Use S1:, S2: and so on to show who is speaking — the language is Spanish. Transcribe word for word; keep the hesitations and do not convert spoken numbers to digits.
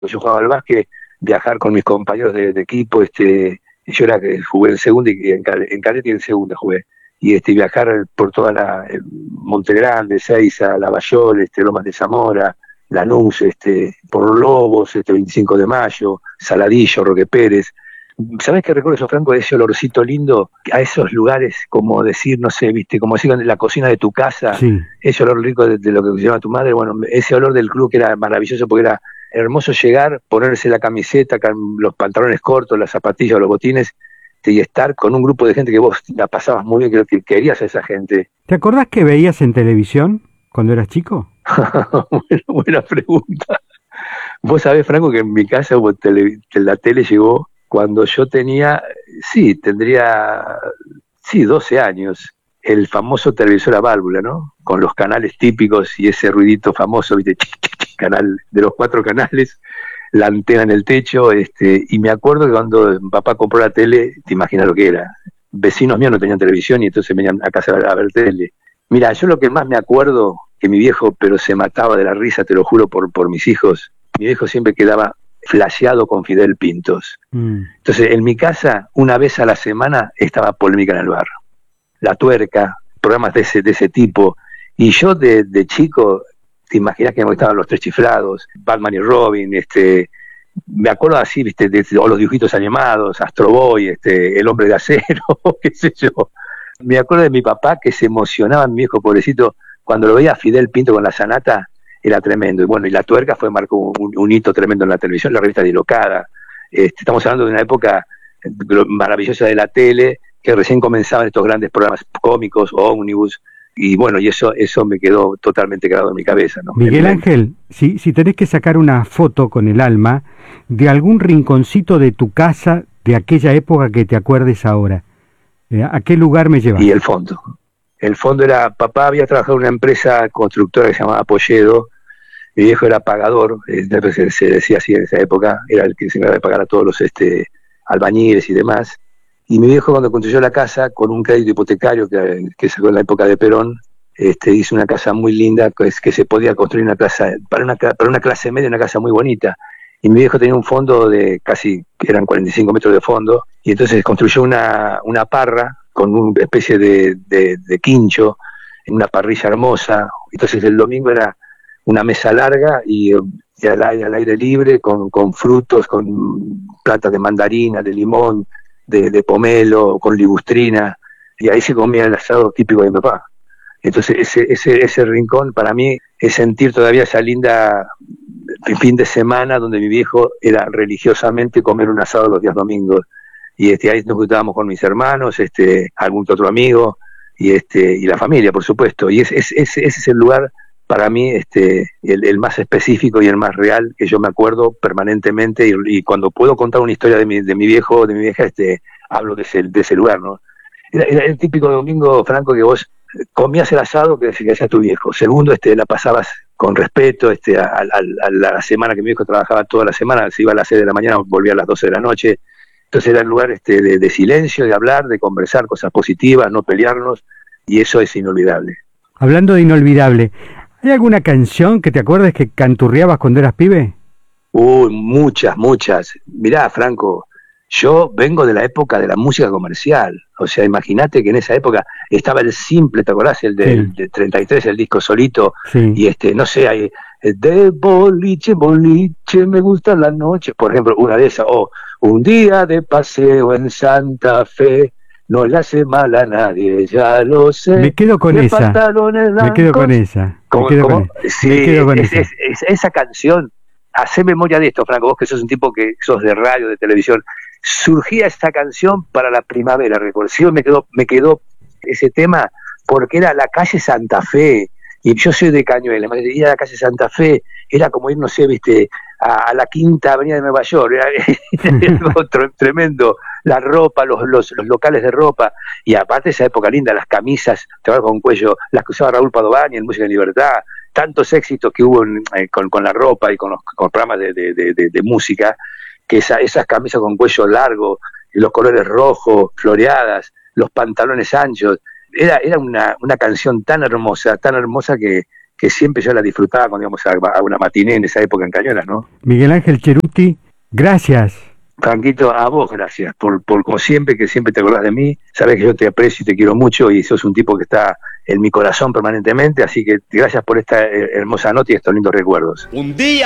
S1: Yo jugaba al básquet, viajar con mis compañeros de, de equipo, este, yo era que jugué en segunda y en, en cadete y en segunda jugué. Y este, viajar por toda la eh, Monte Grande, Seiza, Lavallol, este, Lomas de Zamora, Lanús, este, por Lobos, este, veinticinco de mayo, Saladillo, Roque Pérez. ¿Sabés qué recuerdo eso, Franco? Ese olorcito lindo a esos lugares, como decir, no sé, viste, como decir en la cocina de tu casa,
S2: Sí.
S1: ese olor rico de, de lo que llama tu madre, bueno, ese olor del club que era maravilloso porque era hermoso llegar, ponerse la camiseta, los pantalones cortos, las zapatillas, los botines, y estar con un grupo de gente que vos la pasabas muy bien, que, que querías a esa gente.
S2: ¿Te acordás que veías en televisión cuando eras chico?
S1: Bueno, buena pregunta. Vos sabés, Franco, que en mi casa hubo tele, la tele llegó cuando yo tenía, sí, tendría, sí, doce años, el famoso televisor a válvula, ¿no? Con los canales típicos y ese ruidito famoso, ¿viste? Canal de los cuatro canales, la antena en el techo, este, y me acuerdo que cuando papá compró la tele, te imaginas lo que era. Vecinos míos no tenían televisión y entonces venían a casa a ver tele. Mira, yo lo que más me acuerdo, que mi viejo, pero se mataba de la risa, te lo juro por, por mis hijos, mi viejo siempre quedaba flasheado con Fidel Pintos. Mm. Entonces, en mi casa, una vez a la semana, estaba Polémica en el Bar. La Tuerca, programas de ese, de ese tipo. Y yo de, de chico, te imaginas que me gustaban Los Tres Chiflados, Batman y Robin, este, me acuerdo así, viste, de, de, o los dibujitos animados, Astro Boy, este, El Hombre de Acero, qué sé yo. Me acuerdo de mi papá que se emocionaba, mi viejo pobrecito, cuando lo veía a Fidel Pinto con la Sanata, era tremendo. Y bueno, y La Tuerca fue marcó un, un hito tremendo en la televisión, la revista Dilocada. Este, estamos hablando de una época maravillosa de la tele, que recién comenzaban estos grandes programas cómicos, ómnibus, y bueno, y eso eso me quedó totalmente grabado en mi cabeza, ¿no?
S2: Miguel Ángel, si, si tenés que sacar una foto con el alma de algún rinconcito de tu casa de aquella época que te acuerdes ahora, ¿a qué lugar me llevas?
S1: Y el fondo. El fondo era, papá había trabajado en una empresa constructora que se llamaba Polledo, mi viejo era pagador, eh, se, se decía así en esa época, era el que se encargaba de pagar a todos los este, albañiles y demás. Y mi viejo, cuando construyó la casa, con un crédito hipotecario que, que sacó en la época de Perón, este, hizo una casa muy linda, que, que se podía construir una casa, para una, para una clase media, una casa muy bonita. Y mi viejo tenía un fondo de casi, eran cuarenta y cinco metros de fondo, y entonces construyó una, una parra con una especie de, de, de quincho, en una parrilla hermosa. Entonces el domingo era una mesa larga y, y al, aire, al aire libre, con, con frutos, con plantas de mandarina, de limón, De, de pomelo, con ligustrina, y ahí se comía el asado típico de mi papá. Entonces ese, ese, ese rincón para mí es sentir todavía esa linda fin de semana donde mi viejo era religiosamente comer un asado los días domingos, y este, ahí nos juntábamos con mis hermanos, este, algún otro amigo, y este, y la familia, por supuesto, y es, es, es, ese es el lugar para mí este, el, el más específico y el más real, que yo me acuerdo permanentemente, y, y cuando puedo contar una historia de mi, de mi viejo, de mi vieja, este, hablo de ese, de ese lugar, ¿no? Era, era el típico domingo, Franco, que vos comías el asado que hacía tu viejo. Segundo, este, la pasabas con respeto, este, a, a, a la semana que mi viejo trabajaba toda la semana, se iba a las seis de la mañana, volvía a las doce de la noche. Entonces era el lugar este, de, de silencio, de hablar, de conversar cosas positivas, no pelearnos, y eso es inolvidable.
S2: Hablando de inolvidable, ¿hay alguna canción que te acuerdes que canturreabas cuando eras pibe?
S1: Uy, muchas, muchas. Mirá, Franco, yo vengo de la época de la música comercial. O sea, imagínate que en esa época estaba el simple, ¿te acordás? El de, sí. de treinta y tres, el disco solito. Sí. Y este, no sé, hay de boliche, boliche, me gusta la noche. Por ejemplo, una de esas. O un día de paseo en Santa Fe. No le hace mal a nadie, ya lo sé.
S2: Me quedo con esa. Me quedo con esa.
S1: ¿Cómo,
S2: me quedo
S1: cómo?
S2: Con
S1: sí,
S2: me quedo con
S1: es,
S2: esa.
S1: Es, es, esa canción, hacé memoria de esto, Franco, vos que sos un tipo que sos de radio, de televisión. Surgía esta canción para la primavera, recuerdo. Sí, me quedó, me quedó ese tema porque era la calle Santa Fe. Y yo soy de Cañuelas, ir a la calle Santa Fe era como ir, no sé, viste, a, a la Quinta Avenida de Nueva York, era, era algo tremendo, la ropa, los, los, los locales de ropa, y aparte esa época linda, las camisas, te vas con cuello, las que usaba Raúl Padovani en Música en Libertad, tantos éxitos que hubo en, eh, con, con la ropa y con los con programas de, de, de, de, de música, que esa, esas camisas con cuello largo, los colores rojos, floreadas, los pantalones anchos, era, era una, una canción tan hermosa, tan hermosa que, que siempre yo la disfrutaba cuando íbamos a, a una matiné en esa época en Cañuelas, ¿no?
S2: Miguel Ángel Cheruti, gracias.
S1: Franquito, a vos gracias, por, por como siempre, que siempre te acordás de mí, sabés que yo te aprecio y te quiero mucho y sos un tipo que está en mi corazón permanentemente, así que gracias por esta hermosa nota y estos lindos recuerdos.
S3: Un día